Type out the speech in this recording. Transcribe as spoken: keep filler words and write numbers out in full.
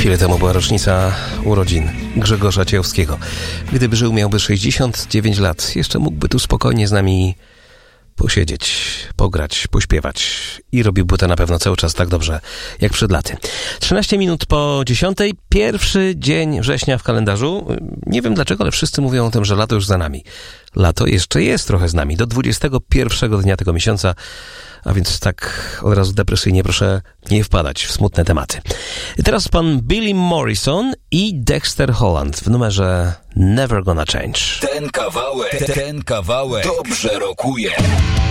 Chwilę temu była rocznica urodzin Grzegorza Ciechowskiego. Gdyby żył, miałby sześćdziesiąt dziewięć lat. Jeszcze mógłby tu spokojnie z nami posiedzieć, pograć, pośpiewać i robiłby to na pewno cały czas tak dobrze jak przed laty. trzynaście minut po dziesiątej, pierwszy dzień września w kalendarzu. Nie wiem dlaczego, ale wszyscy mówią o tym, że lato już za nami. Lato jeszcze jest trochę z nami, do dwudziestego pierwszego dnia tego miesiąca, a więc tak od razu depresyjnie proszę nie wpadać w smutne tematy. Teraz pan Billy Morrison i Dexter Holland w numerze Never Gonna Change. Ten kawałek, ten kawałek dobrze rokuje.